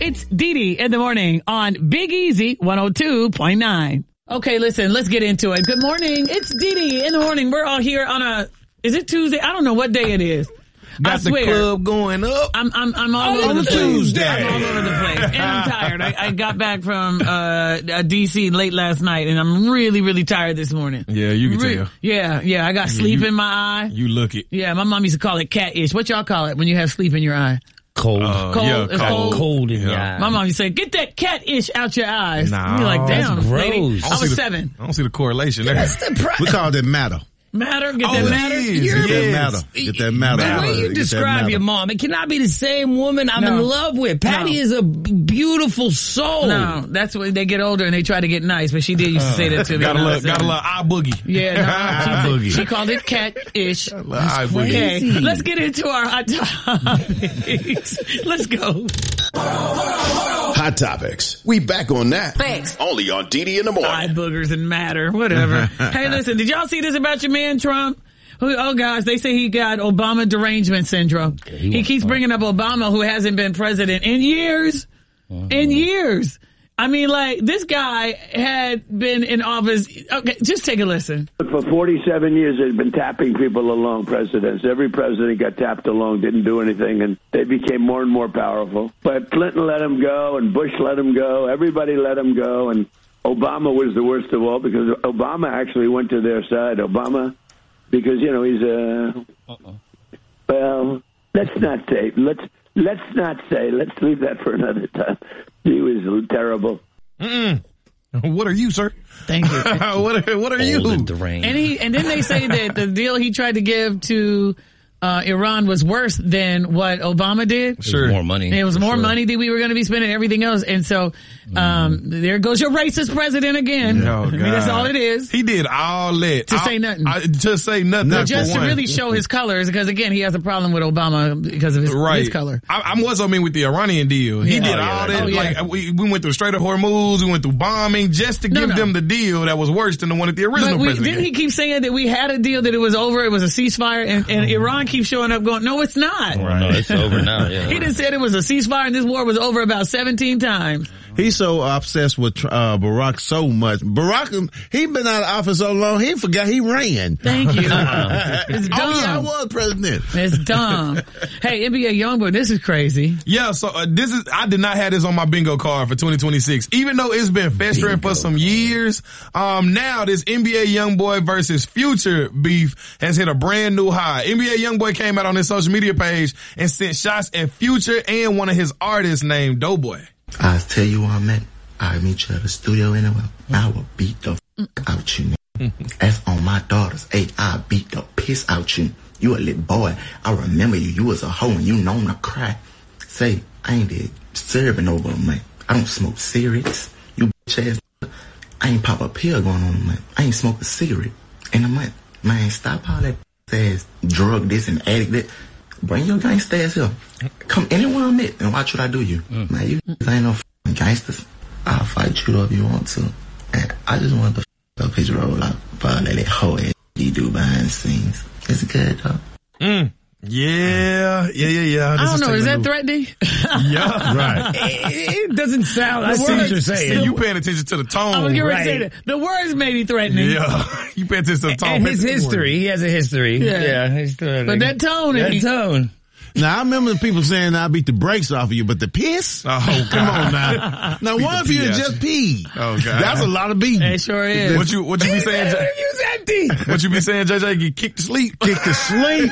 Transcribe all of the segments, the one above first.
It's Dee in the morning on Big Easy 102.9. Okay, listen, let's get into it. Good morning. It's Dee in the morning. We're all here on is it Tuesday? I don't know what day it is. Got the club going up. I'm all over the Tuesday. place. I'm all over the place. And I'm tired. I got back from DC late last night, and I'm really, really tired this morning. Yeah, you can tell. Yeah. I got sleep in my eye. You look it. Yeah, my mom used to call it cat-ish. What y'all call it when you have sleep in your eye? Cold. Yeah, It's cold. Cold in your eye. My mom used to say, get that cat-ish out your eyes. Nah, you're like, damn, that's lady. gross. I was 7. I don't see the correlation there. We call it matter. Matter? Get that matter? Get that matter. Get that matter. The way you describe your mom, it cannot be the same woman I'm in love with. Patty is a beautiful soul. No, that's when they get older and they try to get nice, but she did used to say that to me. Got a little eye boogie. Yeah, she called it cat-ish. Eye boogie. Okay, let's get into our hot topics. Let's go. Hot Topics. We back on that. Thanks. Only on Dee in the morning. Eye boogers and matter, whatever. Hey, listen, did y'all see this about your man Trump? Oh gosh, they say he got Obama derangement syndrome. He keeps bringing up Obama, who hasn't been president in years. In years. I mean, like, this guy had been in office. Okay, just take a listen. For 47 years, they've been tapping people along, presidents. Every president got tapped along, didn't do anything, and they became more and more powerful. But Clinton let him go, and Bush let him go. Everybody let him go, and Obama was the worst of all because Obama actually went to their side. Obama, because, you know, he's well, let's not say. Let's leave that for another time. He was terrible. What are you, sir? Thank you. What are you? And then they say that the deal he tried to give to Iran was worse than what Obama did. Sure. More money. It was more money that we were going to be spending everything else. And so, there goes your racist president again. Oh, I mean, that's all it is. He did all that. To say nothing. To say nothing. But just to really show his colors, because again, he has a problem with Obama because of his color. I was with the Iranian deal. He did all that. Like, we went through Strait of Hormuz, we went through bombing just to give them the deal that was worse than the one that the original president didn't he keep saying that we had a deal, that it was over, it was a ceasefire, and Iran keeps showing up going, no, it's not. Well, no, it's over now. Yeah. He just said it was a ceasefire and this war was over about 17 times. He's so obsessed with Barack so much. Barack, he been out of office so long, he forgot he ran. Thank you. It's dumb. Oh, yeah, I was president. It's dumb. Hey, NBA Youngboy, this is crazy. Yeah, so I did not have this on my bingo card for 2026. Even though it's been festering for some years, now this NBA Youngboy versus Future beef has hit a brand new high. NBA Youngboy came out on his social media page and sent shots at Future and one of his artists named Doughboy. I'll tell you where I'm at. I'll meet you at the studio anyway. I will beat the out you. F on my daughters. Hey, I'll beat the piss out you. You a little boy. I remember you. You was a hoe and you known to cry. Say, I ain't did serving over a month. I don't smoke cigarettes. You bitch ass. I ain't pop a pill going on a month. I ain't smoke a cigarette in a month. Man, stop all that ass drug this and addict that. Bring your gangsta ass here. Come anywhere I'm at and watch what I do you. Man, you ain't no f***ing gangsters. I'll fight you up if you want to. And I just want the f*** his roll out for all that whole ass you do behind the scenes. It's good, though. Yeah. I don't know. Is that threatening? Yeah. Right. It doesn't sound. I see what you're saying. You paying attention to the tone. I was getting ready to say that. The words may be threatening. Yeah. You pay attention to the tone. And his history. He has a history. Yeah. He's but that tone. Now, I remember people saying I beat the brakes off of you, but the piss? Oh, come on now. Now, what if you just peed? Oh, God. That's a lot of beating. It sure is. What you be saying, What you be saying, JJ? Get kicked to sleep. Kick to sleep.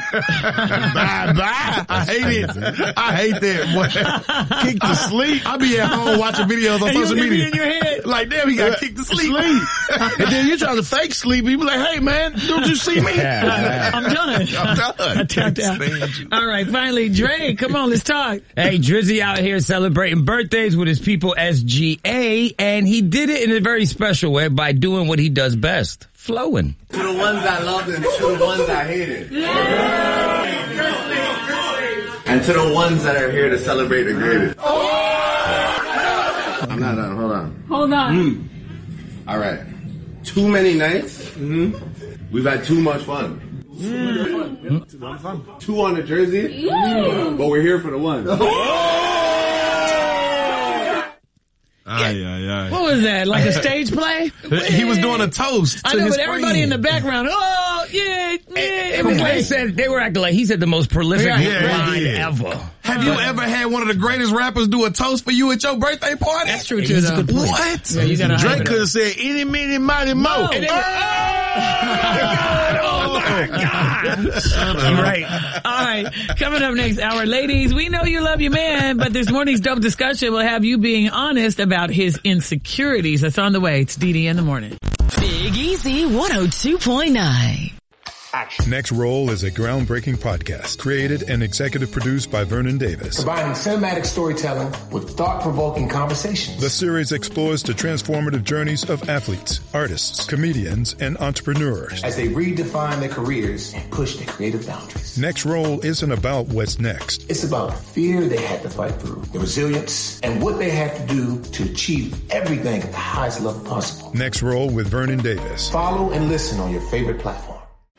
Bye. I hate it. I hate that. Boy. Kick to sleep. I be at home watching videos on social media. In your head. Like, damn, he got kicked to sleep. And then you try to fake sleep. You be like, hey, man, don't you see me? I'm done. I tapped out. All right, finally, Dre, come on, let's talk. Hey, Drizzy out here celebrating birthdays with his people SGA, and he did it in a very special way by doing what he does best, flowing. To the ones I loved and to the ones I hated. And to the ones that are here to celebrate the greatest. I'm not done, hold on. All right. Too many nights. We've had too much fun. Two on the jersey, but we're here for the one. What was that? Like a stage play? He was doing a toast. I know, but everybody in the background, oh, yeah. They were acting like he said the most prolific line ever. Have you ever had one of the greatest rappers do a toast for you at your birthday party? That's true, too, though. What? Yeah, you gotta Drake could have said, "Any, many, mighty, mo." Oh my God. Right. All right. Coming up next hour, ladies, we know you love your man, but this morning's dope discussion will have you being honest about his insecurities. That's on the way. It's DD in the morning. Big Easy 102.9. Next Roll is a groundbreaking podcast created and executive produced by Vernon Davis. Combining cinematic storytelling with thought-provoking conversations. The series explores the transformative journeys of athletes, artists, comedians, and entrepreneurs as they redefine their careers and push their creative boundaries. Next Roll isn't about what's next. It's about the fear they had to fight through, the resilience, and what they had to do to achieve everything at the highest level possible. Next Roll with Vernon Davis. Follow and listen on your favorite platform.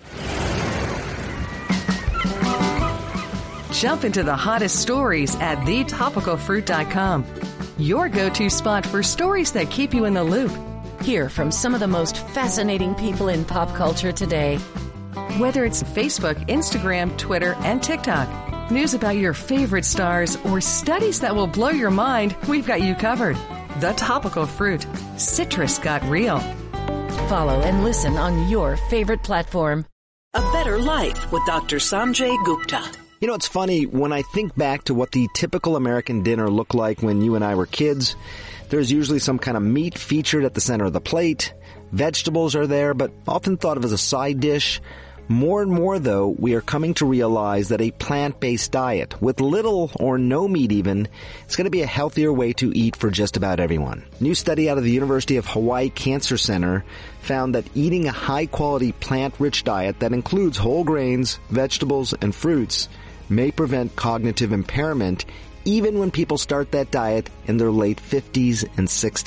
Jump into the hottest stories at thetopicalfruit.com. Your go-to spot for stories that keep you in the loop. Hear from some of the most fascinating people in pop culture today. Whether it's Facebook, Instagram, Twitter, and TikTok, news about your favorite stars, or studies that will blow your mind, we've got you covered. The Topical Fruit. Citrus got real. Follow and listen on your favorite platform. A Better Life with Dr. Sanjay Gupta. You know, it's funny, when I think back to what the typical American dinner looked like when you and I were kids, there's usually some kind of meat featured at the center of the plate. Vegetables are there, but often thought of as a side dish. More and more, though, we are coming to realize that a plant-based diet, with little or no meat even, is going to be a healthier way to eat for just about everyone. A new study out of the University of Hawaii Cancer Center found that eating a high-quality plant-rich diet that includes whole grains, vegetables, and fruits may prevent cognitive impairment even when people start that diet in their late 50s and 60s.